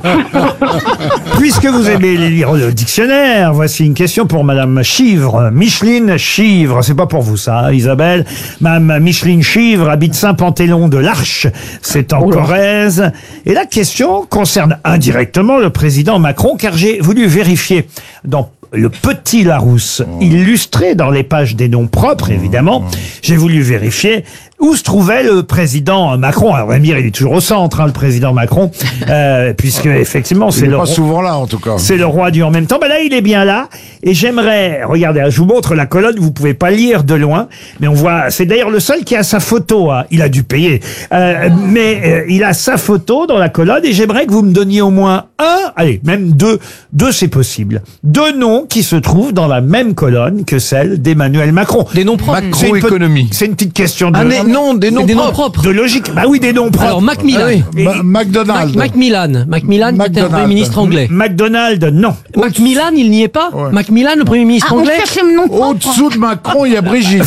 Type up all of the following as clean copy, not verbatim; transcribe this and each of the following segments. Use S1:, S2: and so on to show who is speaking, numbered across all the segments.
S1: Puisque vous aimez lire le dictionnaire, voici une question pour Madame Chivre. Micheline Chivre, c'est pas pour vous ça, hein, Isabelle. Madame Micheline Chivre habite Saint-Pantéléon de l'Arche, c'est en Corrèze. Et la question concerne indirectement le président Macron, car j'ai voulu vérifier dans le Petit Larousse, illustré dans les pages des noms propres, évidemment. J'ai voulu vérifier où se trouvait le président Macron. Alors, on va me dire, il est toujours au centre, hein, le président Macron, puisque effectivement, c'est le
S2: pas souvent là, en tout cas.
S1: C'est le roi du en même temps. Ben là, il est bien là. Et j'aimerais, regardez, je vous montre la colonne. Vous pouvez pas lire de loin, mais on voit. C'est d'ailleurs le seul qui a sa photo. Hein. Il a dû payer, mais il a sa photo dans la colonne. Et j'aimerais que vous me donniez au moins allez, même deux c'est possible. 2 noms qui se trouvent dans la même colonne que celle d'Emmanuel Macron.
S3: Des noms propres.
S2: Macroéconomie.
S1: C'est une petite question de
S2: Des noms
S3: propres.
S1: de logique. Bah oui, des noms propres.
S3: Alors, Macmillan.
S2: McDonald's.
S3: Macmillan. Macmillan, qui était un Premier ministre anglais.
S1: McDonald, non.
S3: Macmillan, il n'y est pas.
S2: Ouais.
S3: Macmillan, le Premier ministre anglais.
S2: Au-dessous de Macron, il y a Brigitte.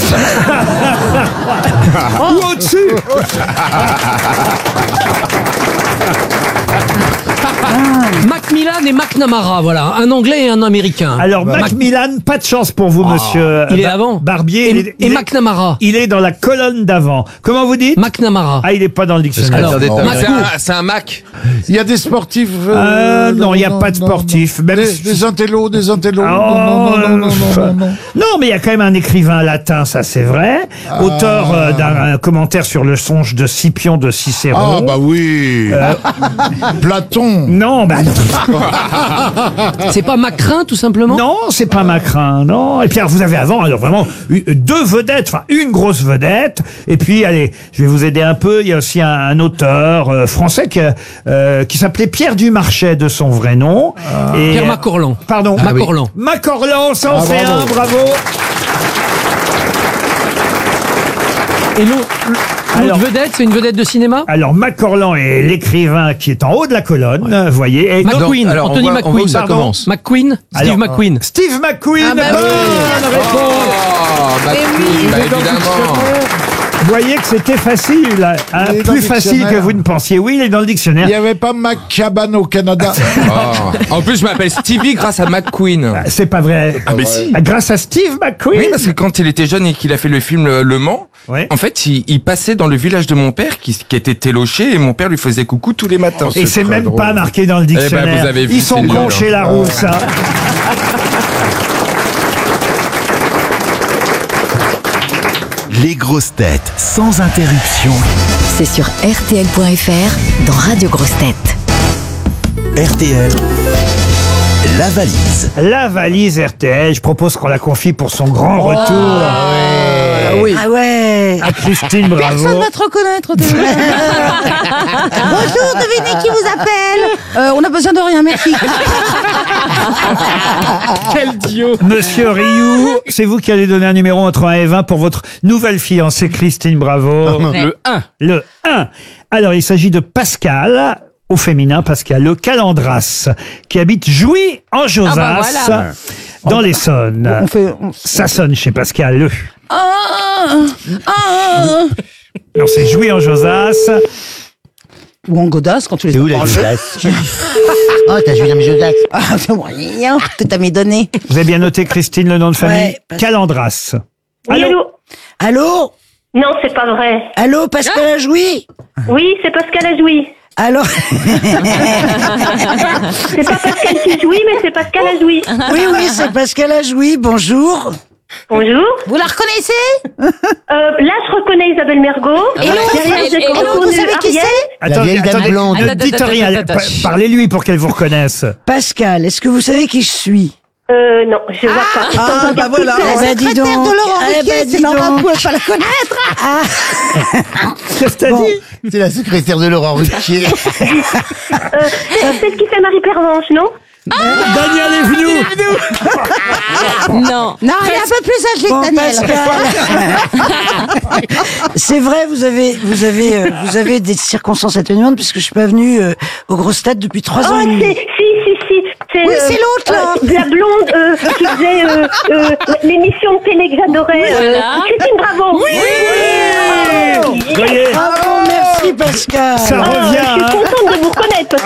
S1: Ou au-dessus.
S3: Macmillan et McNamara, voilà. Un anglais et un américain.
S1: Alors, Macmillan, pas de chance pour vous, monsieur
S3: Il est avant.
S1: Barbier.
S3: Et McNamara.
S1: Il est dans la colonne d'avant. Comment vous dites?
S3: McNamara.
S1: Ah, il est pas dans le dictionnaire.
S3: Alors,
S4: C'est un Mac.
S2: Il y a des sportifs.
S1: Non, il n'y a pas de sportifs. Même
S2: Des intellos.
S1: Oh,
S2: Non.
S1: Non, mais il y a quand même un écrivain latin, ça c'est vrai. Auteur d'un commentaire sur le songe de Scipion de Cicéron.
S2: Ah, bah oui. Platon.
S1: Non, bah non.
S3: C'est pas Macrin, tout simplement?
S1: Non, c'est pas Macrin, non. Et puis alors, vous avez avant, alors vraiment, 2 vedettes, enfin une grosse vedette. Et puis, allez, je vais vous aider un peu. Il y a aussi un auteur français qui s'appelait Pierre Dumarchais de son vrai nom. Et,
S3: Pierre Macorlan.
S1: Pardon.
S3: Macorlan.
S1: Macorlan, ça en fait
S2: bravo.
S1: un, bravo.
S3: Et l'autre vedette, c'est une vedette de cinéma?
S1: Alors, Macorlan est l'écrivain qui est en haut de la colonne, vous voyez. Et
S3: McQueen,
S4: alors,
S3: Anthony
S4: on voit
S3: McQueen.
S4: où ça
S3: Pardon.
S4: commence.
S3: McQueen, Steve
S1: Alors,
S3: McQueen.
S1: Steve McQueen,
S3: Ah, bah oui.
S1: bonne réponse.
S4: Oh, évidemment.
S1: Vous voyez que c'était facile, hein,
S2: Il est dans
S1: plus
S2: le
S1: facile
S2: dictionnaire.
S1: que vous ne pensiez. Oui, il est dans le dictionnaire.
S2: Il n'y avait pas Maccaban au Canada.
S4: En plus, je m'appelle Stevie grâce à McQueen.
S1: C'est pas vrai.
S4: Ah, mais si.
S1: Grâce à Steve McQueen.
S4: Oui, parce que quand il était jeune et qu'il a fait le film Le Mans,
S1: Ouais.
S4: en fait, il passait dans le village de mon père qui était téloché et mon père lui faisait coucou tous les matins.
S1: Et c'est
S2: très
S1: même
S2: drôle.
S1: pas marqué dans le dictionnaire.
S4: vous avez vu,
S1: Ils sont
S4: c'est nul,
S1: cons
S4: hein.
S1: chez Larousse. Hein.
S5: Les grosses têtes sans interruption.
S6: C'est sur RTL.fr dans Radio Grosses Têtes.
S5: RTL, la valise.
S1: La valise RTL, je propose qu'on la confie pour son grand retour
S7: Ah ouais.
S1: à Christine
S7: Personne
S1: Bravo.
S7: va te reconnaître. Bonjour, devinez qui vous appelle. On a besoin de rien, merci.
S1: Quel duo. Monsieur Rioux, c'est vous qui allez donner un numéro entre 1 et 20 pour votre nouvelle fiancée Christine Bravo.
S4: Le 1.
S1: Le 1. Alors, il s'agit de Pascal, au féminin, Pascal Le Calandras, qui habite Jouy en Josas, dans l'Essonne. Ça sonne chez Pascal. Le. Alors, c'est Jouy en Josas.
S7: Ou en godasse quand tu les
S5: C'est où la
S7: parles.
S5: Josas?
S7: Oh, t'as joué dans mes Josas. Ah, c'est moyen. Tout à mes données.
S1: Vous avez bien noté, Christine, le nom de famille?
S7: Ouais, Pascal.
S1: Calandras.
S8: Oui, allô?
S7: Allô?
S8: Non, c'est pas vrai.
S7: Allô, Pascal a joui?
S8: Oui, c'est Pascal Azoui.
S7: Alors?
S8: C'est pas Pascal qui jouit, mais c'est Pascal Azoui.
S7: Oui, c'est Pascal a joui. Bonjour.
S8: Bonjour.
S7: Vous la reconnaissez?
S8: Là, je reconnais Isabelle Mergo.
S7: Et l'autre,
S8: j'ai
S7: vous savez qui c'est?
S5: La vieille dame blonde.
S1: Ne dites rien. Parlez-lui pour qu'elle vous reconnaisse.
S7: Pascal, est-ce que vous savez qui je suis?
S8: Non, je vois pas.
S7: Ah, bah voilà. Eh ben, dis donc. De Laurent Ruquier, c'est normal, vous pouvez pas la connaître.
S1: Qu'est-ce que t'as dit?
S5: C'est la secrétaire de Laurent Ruquier.
S8: Celle qui fait Marie Pervenche, non?
S1: Daniel est venu.
S6: Non.
S7: Non, elle est un peu plus âgée que Daniel. C'est vrai, vous avez des circonstances atténuantes puisque je suis pas venue aux grosses têtes depuis 3 ans et demi.
S8: Si.
S7: Oui, c'est l'autre, là.
S8: La blonde qui faisait l'émission de télé que j'adorais. Christine Bravo.
S1: Vous voyez,
S7: Bravo, merci Pascal.
S1: ça revient.
S8: Je suis
S1: hein.
S8: contente de vous reconnaître.